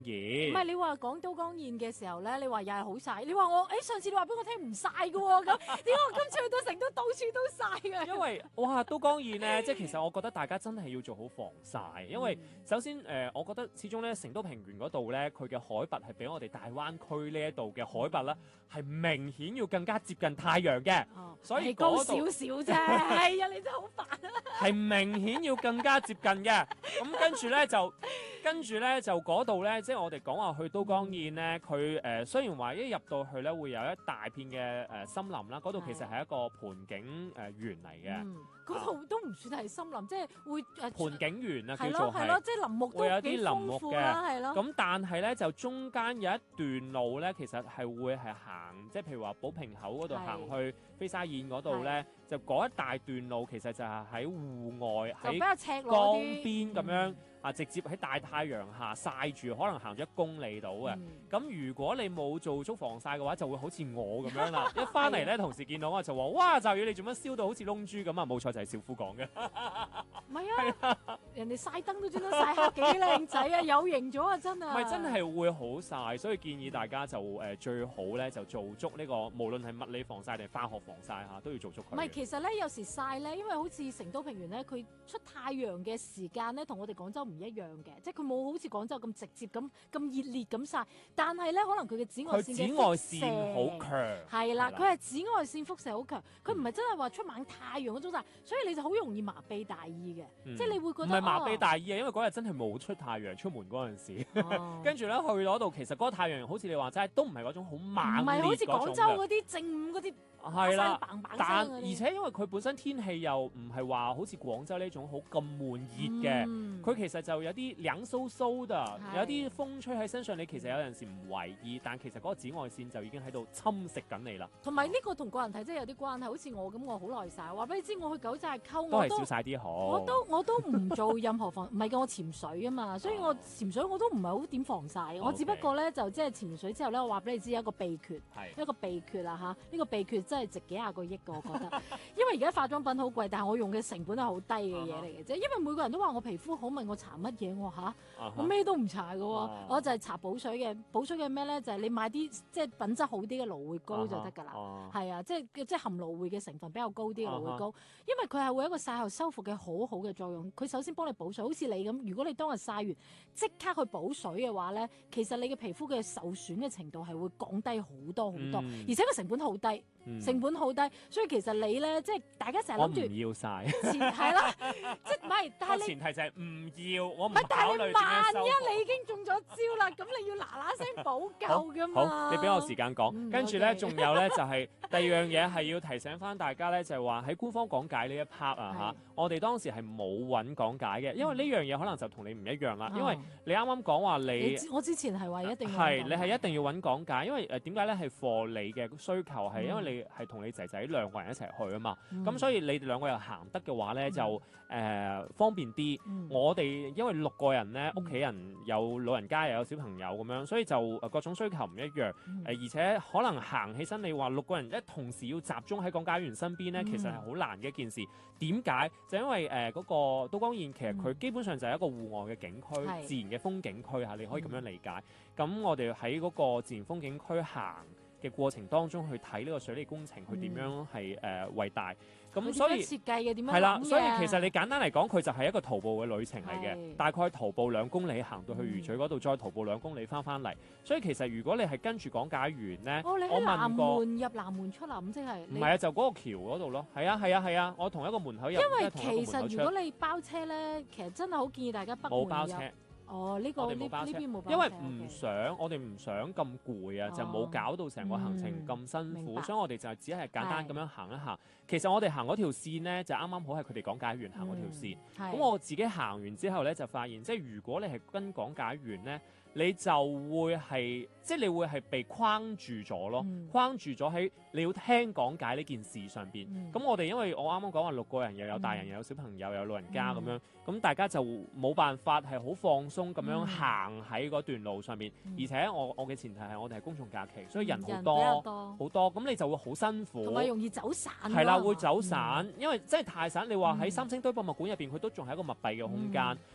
唔然。 係你話講都江堰嘅時候咧，你話又係好曬。你話我上次你話俾我聽唔曬嘅喎，咁點解我今次去到成都到處都曬嘅？ 因為哇，都江堰咧，即係其實我覺得大家真係要做好防曬，因為首先我覺得始終咧成都平原嗰度咧，佢嘅海拔係比我哋大灣區呢一度嘅海拔咧係明顯要更加接近太陽嘅，所以你高嗰度少少啫，係啊，你真係好煩啊！ 係明顯要更加接近嘅。咁跟住咧就嗰度咧，即係我哋講話去都江堰咧，佢雖然話一入到去咧會有一大片嘅森林啦，嗰度其實係一個盆景園嚟嘅。 嗰度都唔算係森林，即係會盆景園啊，叫係做咯，即係林木都會有啲幾林木豐富啦，係咯。 咁但係咧就中間有一段路咧，其實係會係行，即係譬如話寶瓶口嗰度行去飛沙堰嗰度咧，就嗰一大段路其實就係喺戶外喺比較赤江裸啲邊咁樣。直接喺大太陽下曬住，可能行咗1公里到嘅。咁如果你冇做足防曬嘅話，就會好似我咁樣啦。一翻嚟咧，同事見到我就話：哇！就要你做乜燒到好似窿豬咁啊？冇錯，就係小夫講嘅。 唔係啊，人哋曬燈都專登曬黑幾靚仔啊，有型咗啊，真係。 唔係真係會好曬，所以建議大家就最好咧就做足呢個，無論係物理防曬定係化學防曬嚇，都要做足佢。 唔係，其實咧有時曬咧，因為好似成都平原咧，佢出太陽嘅時間咧，同我哋廣州唔一樣嘅，即係佢冇好似廣州咁直接咁熱烈咁曬，但係咧可能佢嘅紫外線嘅輻射好強， 係啦，佢係紫外線輻射好強，佢唔係真係話出猛太陽嗰種曬，所以你就好容易麻痹大意嘅，即係你會覺得唔係麻痹大意啊，因為嗰日真係冇出太陽出門嗰陣時，跟住咧去嗰度，其實嗰個太陽好似你話齋，都唔係嗰種好猛烈嗰種嘅， 唔係好似廣州嗰啲正午嗰啲。 係啦，而且因為佢本身天氣又唔係話好似廣州呢種好咁悶熱嘅，佢其實就有啲涼颼颼嘅，有啲風吹喺身上，你其實有陣時唔為意，但其實嗰個紫外線就已經喺度侵蝕緊你啦。 同埋呢個同個人體質有啲關係，好似我咁，我好耐曬，話俾你知，我去九寨溝都係少曬啲好。 我都唔做任何防，唔係嘅，我潛水啊嘛，所以我潛水我都唔係好點防曬，我只不過咧就即係潛水之後咧，我話俾你知一個秘訣，一個秘訣啦嚇，呢個秘訣真係值幾廿個億嘅，我覺得。因為而家化妝品好貴，但係我用嘅成本係好低嘅嘢嚟嘅啫。因為每個人都話我皮膚好，問我搽乜嘢，我話嚇，我咩都唔搽嘅喎，我就係搽補水嘅。補水嘅咩咧？就係你買啲即係品質好啲嘅蘆薈膏就得㗎啦。係啊，即係含蘆薈嘅成分比較高啲嘅蘆薈膏，因為佢係會有一個曬後修復嘅好好嘅作用。佢首先幫你補水，好似你咁，如果你當日曬完即刻去補水嘅話咧，其實你嘅皮膚嘅受損嘅程度係會降低好多好多，而且個成本好低。成本好低，所以其實你咧，即係大家成日諗住我唔要曬， 係啦，即係唔係？但係你前提就係唔要，我唔係，但係你考慮點樣收萬一你已經中咗招啦，咁你要嗱嗱聲補救噶嘛？ 好，你俾我時間講，跟住咧仲有咧就係第二樣嘢係要提醒翻大家咧，就係話喺官方講解呢一 part 啊嚇，我哋當時係冇揾講解嘅，因為呢樣嘢可能就同你唔一樣啦，因為你啱啱講話我之前係話一定係你係一定要揾講解，因為點解咧係 for 你嘅需求係因為你係同你仔仔兩個人一齊去啊嘛，咁所以你哋兩個人行得嘅話咧就方便啲。我哋因為6個人咧，屋企人有老人家又有小朋友咁樣，所以就各種需求唔一樣。而且可能行起身，你話6個人一同時要集中喺講解員身邊咧，其實係好難嘅一件事。點解？就因為嗰個都江堰其實佢基本上就係一個戶外嘅景區，自然嘅風景區嚇，你可以咁樣理解。咁我哋喺嗰個自然風景區行嘅過程當中去睇呢個水利工程，佢點樣係偉大，咁所以設計嘅點樣係啦，所以其實你簡單嚟講，佢就係一個徒步嘅旅程嚟嘅， 係大概徒步2公里行到去魚嘴嗰度，再徒步2公里翻嚟。所以其實如果你係跟住講解員咧， 你我問過入南門出南，即係唔係啊，就嗰個橋嗰度咯，係啊，我同一個門口入， 因為其實如果你包車咧，其實真係好建議大家北門入。 冇包車。 呢個呢邊冇包車， 因為我哋唔想咁攰啊，就冇搞到成個行程咁辛苦，所以我哋就只係簡單咁樣行一行。其實我哋行嗰條線呢，就啱啱好係佢哋講解員行嗰條線。咁我自己行完之後呢，就發現即係如果你係跟講解員呢，你就會係即係你會係被框住咗咯，框住咗喺你要聽講解呢件事上邊。咁我哋因為我啱啱講話6個人，又有大人又有小朋友又有老人家咁樣，咁大家就冇辦法係好放鬆咁樣行喺嗰段路上面。而且我嘅前提係我哋係公眾假期，所以人好多好多，咁你就會好辛苦， 同埋容易走散。 係啦，會走散，因為真係太散。你話喺三星堆博物館入邊，佢都仲係一個密閉嘅空間。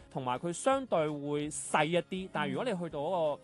同埋佢相對會細一啲。但係如果你去到嗰個